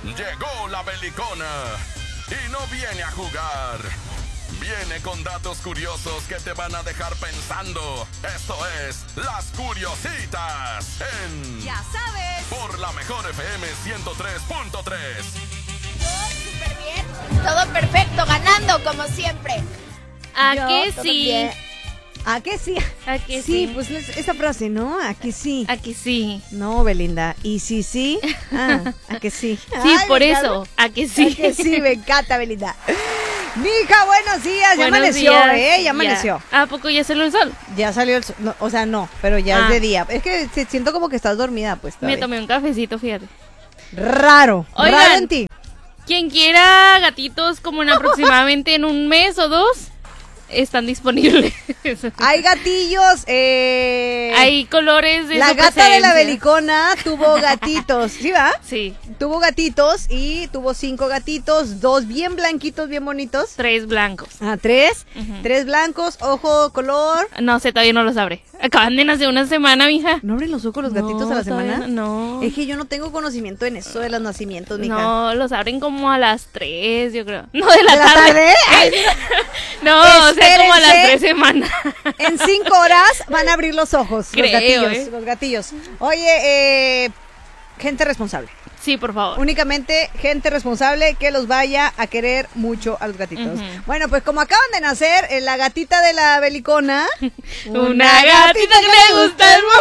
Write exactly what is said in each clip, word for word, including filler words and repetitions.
Llegó la belicona y no viene a jugar. Viene con datos curiosos que te van a dejar pensando. Esto es Las Curiositas en... Ya sabes. Por la mejor F M ciento tres punto tres. Todo súper bien. Todo perfecto, ganando como siempre. ¿A Yo que todo sí? bien. ¿A que sí? ¿A que Sí, sí? pues es- esa frase, ¿no? ¿A que sí? ¿A que sí? No, Belinda. ¿Y sí, sí? Ah, ¿a que sí? Sí, Ay, por me eso. encanta. ¿A que sí? ¿A que sí? Me encanta, Belinda. Mija, buenos días. Ya Buenos amaneció, días. ¿eh? Ya amaneció. ¿A poco ya salió el sol? Ya salió el sol. No, o sea, no, pero ya Ah. es de día. Es que se- siento como que estás dormida, pues. Me todavía. tomé un cafecito, fíjate. Raro. Oigan. Raro en ti. Quien quiera gatitos como en aproximadamente en un mes o dos, están disponibles. Hay gatillos. Eh... Hay colores de La su gata de la preferencia. belicona tuvo gatitos. ¿Sí va? Sí, Tuvo gatitos y tuvo cinco gatitos, dos bien blanquitos, bien bonitos. tres blancos. Ah, tres. Ujú. Tres blancos, ojo, color. No sé, todavía no los abre. Acaban de nacer una semana, mija. ¿No abren los ojos los gatitos No, a la todavía semana? No. Es que yo no tengo conocimiento en eso de los nacimientos, mija. No, los abren como a las tres, yo creo. No, de la ¿De la tarde. tarde? Ay, No, o sea, como a las Espérense. tres semanas. en cinco horas van a abrir los ojos, Creo, los gatillos, ¿eh? los gatillos. Oye, eh, gente responsable. Sí, por favor. Únicamente gente responsable que los vaya a querer mucho a los gatitos. Ujú. Bueno, pues como acaban de nacer, eh, la gatita de la belicona. Una gatita que le gusta el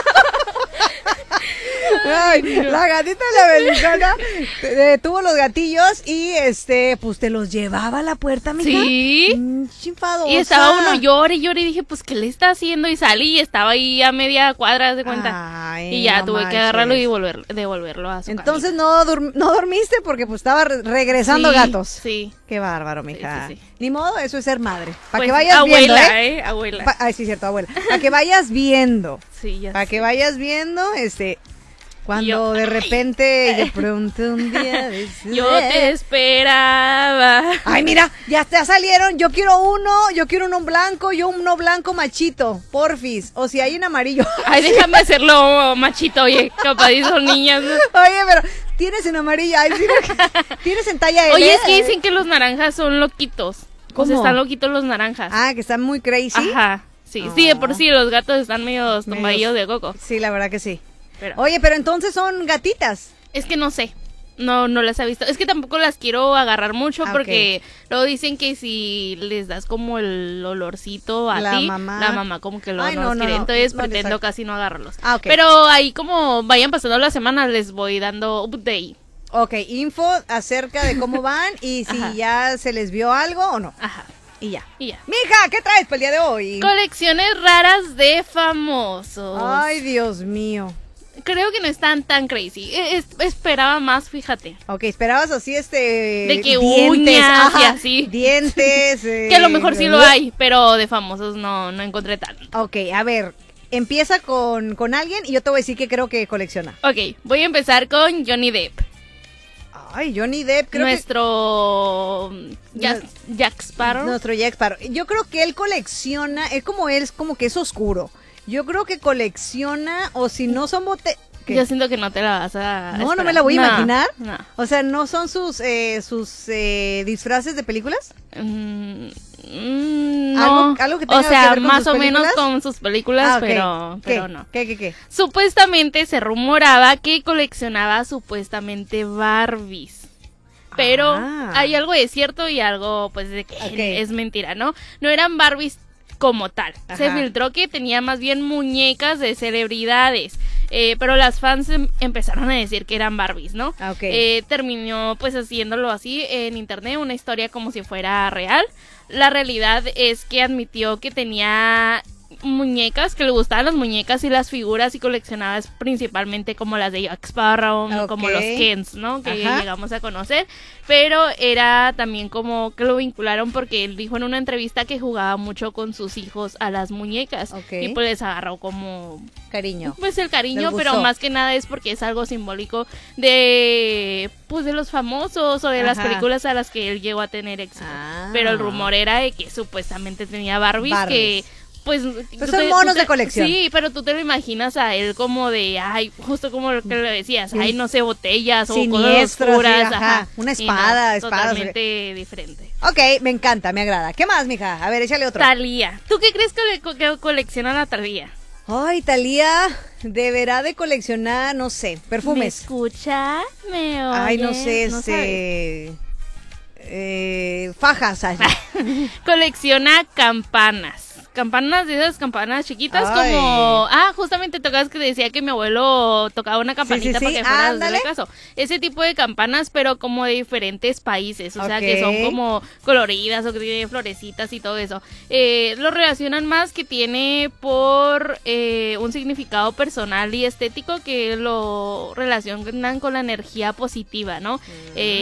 Ay, la gatita de la belicona eh, tuvo los gatillos y este, pues te los llevaba a la puerta, mija. Sí. Mm, chinfadosa. Y estaba uno llore y llore y dije, pues, ¿qué le está haciendo? Y salí y estaba ahí a media cuadra, haz de cuenta. Ay, y ya no tuve que manches. agarrarlo y devolver, devolverlo a su Entonces no, dur- no dormiste porque pues estaba re- regresando Sí, gatos. Sí. Qué bárbaro, mija. Sí, sí, sí. Ni modo, eso es ser madre. Para Pues, que vayas abuela, viendo, ¿eh? ¿eh? Abuela. Pa- Ay, sí, cierto, abuela. Para que vayas viendo. Sí, ya Para sé. que vayas viendo, este, cuando yo, de repente, de pronto un día dices, Yo te esperaba. Ay, mira, ya te salieron. Yo quiero uno, yo quiero uno blanco, yo uno blanco machito, porfis. O si hay un amarillo. Ay, déjame hacerlo machito, oye. Capaz y son niñas. Oye, pero tienes en amarillo. Ay, sí, tienes en talla L. Oye, es que dicen que los naranjas son loquitos. O sea, ¿Cómo? están loquitos los naranjas. Ah, que están muy crazy. Ajá. Sí, Oh. sí, de por sí los gatos están medio tombadillos Medios. de coco. Sí, la verdad que sí. Pero Oye, pero entonces son gatitas. es que no sé. No, no las he visto. Es que tampoco las quiero agarrar mucho Ah, porque luego dicen que si les das como el olorcito a La ti, mamá. la mamá como que lo Ay, no, no, los no, quiere. no, Entonces no les pretendo saco. casi no agarrarlos. Ah, ok. Pero ahí como vayan pasando las semanas les voy dando update. Ok, info acerca de cómo van y si Ajá. ya se les vio algo o no. Ajá. Y ya. Y ya. Mija, ¿qué traes para el día de hoy? Colecciones raras de famosos. Ay, Dios mío. Creo que no están tan crazy. E- es- esperaba más, fíjate. Ok, esperabas así este... De que dientes, uñas y ajá, así. Dientes. eh, Que a lo mejor sí lo hay, pero de famosos no, no encontré tanto. Ok, a ver, empieza con, con alguien y yo te voy a decir que creo que colecciona. Ok, voy a empezar con Johnny Depp. Ay, Johnny Depp, creo nuestro Jack, Jack que... Sparrow. Nuestro Jack Sparrow. Yo creo que él colecciona, es como él, es como que es oscuro. Yo creo que colecciona, o si no son bote... ¿qué? Yo siento que no te la vas a No, no esperar. me la voy a No, imaginar. No. O sea, ¿no son sus, eh, sus eh, disfraces de películas? Mm, mm, no. ¿Algo- algo que tenga o que sea, ver con más sus o menos películas? con sus películas, Ah, ok. pero, ¿Qué? pero no. ¿Qué, qué, qué? Supuestamente se rumoraba que coleccionaba supuestamente Barbies. Pero Ah. hay algo de cierto y algo pues de que Ok. es mentira, ¿no? No eran Barbies como tal. Se Ajá. filtró que tenía más bien muñecas de celebridades. Eh, pero las fans em- empezaron a decir que eran Barbies, ¿no? Ah, ok. Eh, terminó pues haciéndolo así en internet, una historia como si fuera real. La realidad es que admitió que tenía muñecas, que le gustaban las muñecas y las figuras y coleccionaba principalmente como las de Jack Sparrow, Ok. como los Kens, ¿no? Que Ajá. llegamos a conocer, pero era también como que lo vincularon porque él dijo en una entrevista que jugaba mucho con sus hijos a las muñecas Ok. y pues les agarró como Cariño. pues el cariño, Les pero gustó. más que nada es porque es algo simbólico de pues de los famosos o de las Ajá. películas a las que él llegó a tener éxito. Ah. Pero el rumor era de que supuestamente tenía Barbies, Barbies. que Pues, pues son monos de colección. Sí, pero tú te lo imaginas a él como de, ay, justo como lo que le decías, ay, no sé, botellas Siniestro, o cosas oscuras, sí, ajá. ajá. Una espada, no, espadas. Totalmente diferente. Ok, me encanta, me agrada. ¿Qué más, mija? A ver, échale otro. Thalía. ¿Tú qué crees que, le, co- que colecciona la Thalía? Ay, Thalía deberá de coleccionar, no sé, ¿Me perfumes. escuchas? ¿Me oyes? Ay, no sé, ¿No sabes? este... eh, fajas. Ay. Colecciona campanas. Campanas de esas campanas chiquitas Ay. como... Ah, justamente tocabas que decía que mi abuelo tocaba una campanita sí, para sí, que fuera ándale. de caso. Ese tipo de campanas, pero como de diferentes países. O sea, Ok. que son como coloridas o que tienen florecitas y todo eso. Eh, lo relacionan más que tiene por eh, un significado personal y estético que lo relacionan con la energía positiva, ¿no? Eh,